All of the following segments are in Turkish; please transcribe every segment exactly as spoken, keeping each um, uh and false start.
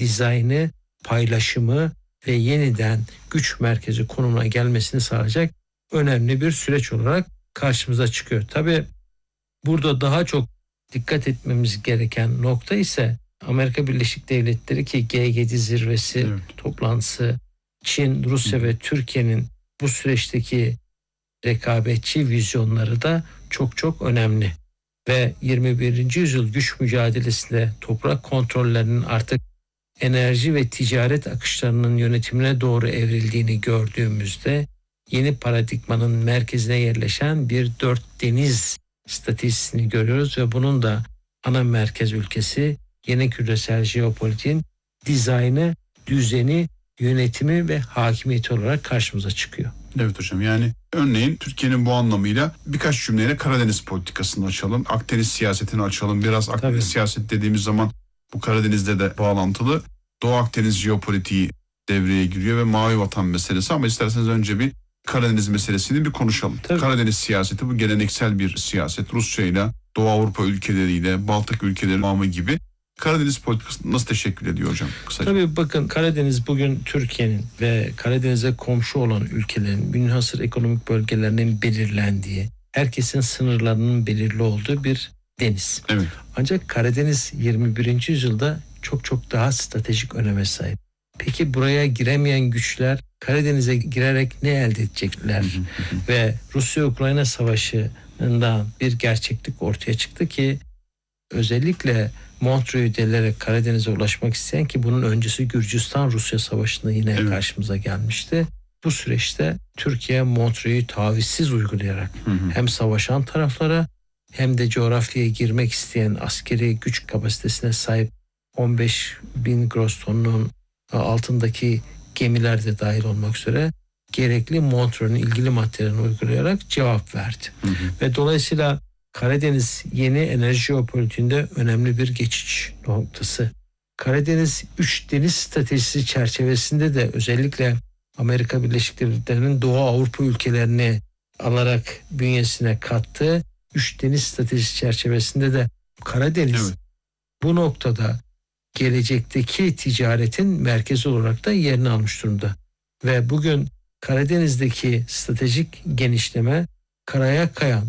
dizaynı, paylaşımı ve yeniden güç merkezi konumuna gelmesini sağlayacak önemli bir süreç olarak karşımıza çıkıyor. Tabii burada daha çok dikkat etmemiz gereken nokta ise Amerika Birleşik Devletleri ki G yedi zirvesi evet. toplantısı, Çin, Rusya Hı. ve Türkiye'nin bu süreçteki rekabetçi vizyonları da çok çok önemli. Ve yirmi birinci yüzyıl güç mücadelesinde toprak kontrollerinin artık enerji ve ticaret akışlarının yönetimine doğru evrildiğini gördüğümüzde yeni paradigmanın merkezine yerleşen bir dört deniz stratejisini görüyoruz ve bunun da ana merkez ülkesi yeni küresel jeopolitiğin dizaynı, düzeni, yönetimi ve hakimiyeti olarak karşımıza çıkıyor. Evet hocam, yani örneğin Türkiye'nin bu anlamıyla birkaç cümleyle Karadeniz politikasını açalım, Akdeniz siyasetini açalım. Biraz Akdeniz Tabii. siyaset dediğimiz zaman bu Karadeniz'de de bağlantılı. Doğu Akdeniz jeopolitiği devreye giriyor ve Mavi Vatan meselesi, ama isterseniz önce bir Karadeniz meselesini bir konuşalım. Tabii. Karadeniz siyaseti bu geleneksel bir siyaset. Rusya ile Doğu Avrupa ülkeleriyle, Baltık ülkeleri tamamı gibi. Karadeniz politikası nasıl teşekkül ediyor hocam? Kısaca. Tabii bakın, Karadeniz bugün Türkiye'nin ve Karadeniz'e komşu olan ülkelerin münhasır ekonomik bölgelerinin belirlendiği, herkesin sınırlarının belirli olduğu bir deniz. Evet. Ancak Karadeniz yirmi birinci yüzyılda çok çok daha stratejik öneme sahip. Peki buraya giremeyen güçler Karadeniz'e girerek ne elde edecekler? Ve Rusya-Ukrayna savaşından bir gerçeklik ortaya çıktı ki özellikle Montreux'u delerek Karadeniz'e ulaşmak isteyen, ki bunun öncesi Gürcistan-Rusya savaşında yine evet. karşımıza gelmişti. Bu süreçte Türkiye Montreux'u tavizsiz uygulayarak hı hı. hem savaşan taraflara hem de coğrafyaya girmek isteyen askeri güç kapasitesine sahip on beş bin gross tonun altındaki gemiler de dahil olmak üzere gerekli Montreux'un ilgili maddelerini uygulayarak cevap verdi. Hı hı. Ve dolayısıyla Karadeniz yeni enerji jeopolitiğinde önemli bir geçiş noktası. Karadeniz üç deniz stratejisi çerçevesinde de özellikle Amerika Birleşik Devletleri'nin Doğu Avrupa ülkelerini alarak bünyesine kattığı üç deniz stratejisi çerçevesinde de Karadeniz evet. bu noktada gelecekteki ticaretin merkezi olarak da yerini almış durumda. Ve bugün Karadeniz'deki stratejik genişleme, karaya kayan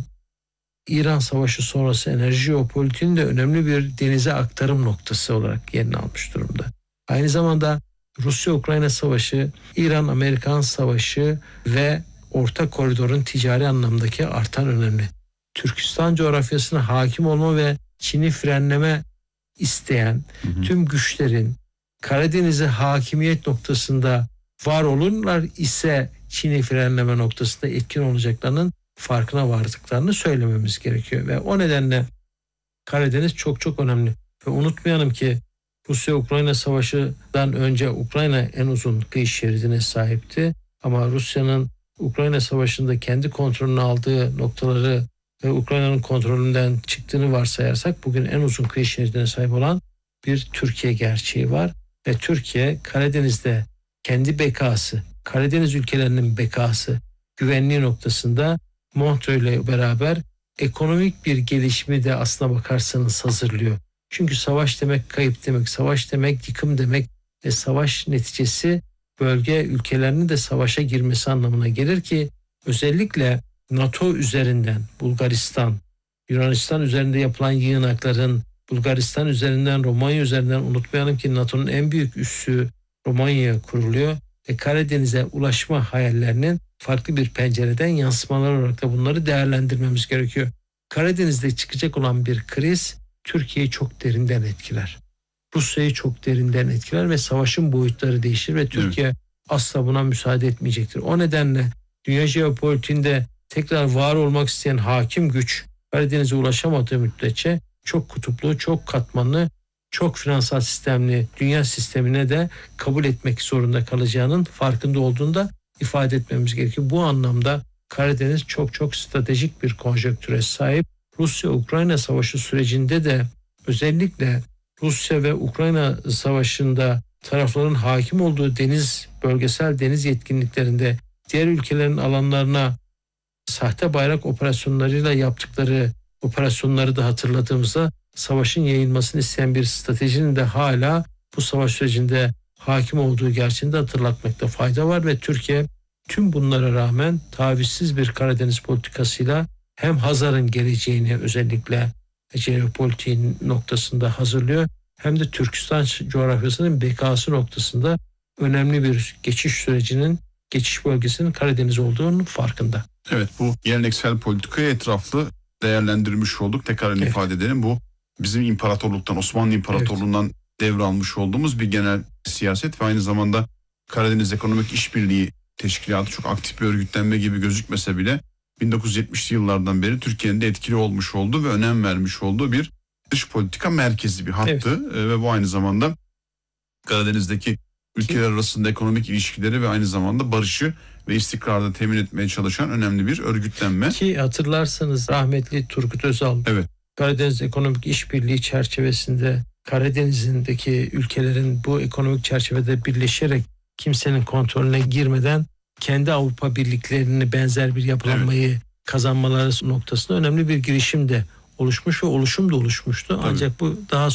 İran Savaşı sonrası enerji jeopolitiğinin de önemli bir denize aktarım noktası olarak yerini almış durumda. Aynı zamanda Rusya-Ukrayna Savaşı, İran-Amerikan Savaşı ve Orta Koridor'un ticari anlamdaki artan önemli. Türkistan coğrafyasına hakim olma ve Çin'i frenleme isteyen hı hı. tüm güçlerin Karadeniz'e hakimiyet noktasında var olurlar ise Çin'i frenleme noktasında etkin olacaklarının farkına vardıklarını söylememiz gerekiyor. Ve o nedenle Karadeniz çok çok önemli. Ve unutmayalım ki Rusya-Ukrayna Savaşı'dan önce Ukrayna en uzun kıyı şeridine sahipti. Ama Rusya'nın Ukrayna Savaşı'nda kendi kontrolünü aldığı noktaları ve Ukrayna'nın kontrolünden çıktığını varsayarsak bugün en uzun kıyı şeridine sahip olan bir Türkiye gerçeği var. Ve Türkiye Karadeniz'de kendi bekası, Karadeniz ülkelerinin bekası, güvenliği noktasında Montreux ile beraber ekonomik bir gelişimi de aslına bakarsanız hazırlıyor. Çünkü savaş demek kayıp demek, savaş demek yıkım demek ve savaş neticesi bölge ülkelerinin de savaşa girmesi anlamına gelir ki özellikle NATO üzerinden Bulgaristan, Yunanistan üzerinde yapılan yığınakların Bulgaristan üzerinden, Romanya üzerinden, unutmayalım ki NATO'nun en büyük üssü Romanya'ya kuruluyor ve Karadeniz'e ulaşma hayallerinin farklı bir pencereden yansımalar olarak da bunları değerlendirmemiz gerekiyor. Karadeniz'de çıkacak olan bir kriz Türkiye'yi çok derinden etkiler. Rusya'yı çok derinden etkiler ve savaşın boyutları değişir ve Türkiye evet. asla buna müsaade etmeyecektir. O nedenle dünya jeopolitiğinde tekrar var olmak isteyen hakim güç Karadeniz'e ulaşamadığı müddetçe çok kutuplu, çok katmanlı, çok finansal sistemli dünya sistemine de kabul etmek zorunda kalacağının farkında olduğunu da ifade etmemiz gerekiyor. Bu anlamda Karadeniz çok çok stratejik bir konjonktüre sahip. Rusya-Ukrayna savaşı sürecinde de özellikle Rusya ve Ukrayna savaşında tarafların hakim olduğu deniz, bölgesel deniz yetkinliklerinde diğer ülkelerin alanlarına sahte bayrak operasyonlarıyla yaptıkları operasyonları da hatırladığımızda savaşın yayılmasını isteyen bir stratejinin de hala bu savaş sürecinde hakim olduğu gerçeğini de hatırlatmakta fayda var ve Türkiye tüm bunlara rağmen tavizsiz bir Karadeniz politikasıyla hem Hazar'ın geleceğini özellikle jeopolitiğin noktasında hazırlıyor hem de Türkistan coğrafyasının bekası noktasında önemli bir geçiş sürecinin, geçiş bölgesinin Karadeniz olduğunun farkında. Evet, bu geleneksel politikayı etraflı değerlendirmiş olduk. Tekrar evet. ifade edelim, bu bizim imparatorluktan, Osmanlı İmparatorluğu'ndan evet. devralmış olduğumuz bir genel siyaset ve aynı zamanda Karadeniz Ekonomik İşbirliği Teşkilatı çok aktif bir örgütlenme gibi gözükmese bile bin dokuz yüz yetmişli yıllardan beri Türkiye'nin de etkili olmuş olduğu ve önem vermiş olduğu bir dış politika merkezi bir hattı. Evet. Ve bu aynı zamanda Karadeniz'deki ülkeler arasında ekonomik ilişkileri ve aynı zamanda barışı ve istikrarı temin etmeye çalışan önemli bir örgütlenme. Ki hatırlarsanız rahmetli Turgut Özal, evet. Karadeniz Ekonomik İşbirliği çerçevesinde Karadeniz'indeki ülkelerin bu ekonomik çerçevede birleşerek kimsenin kontrolüne girmeden kendi Avrupa birliklerini benzer bir yapılanmayı evet. kazanmaları noktasında önemli bir girişim de oluşmuş ve oluşum da oluşmuştu. Tabii. Ancak bu daha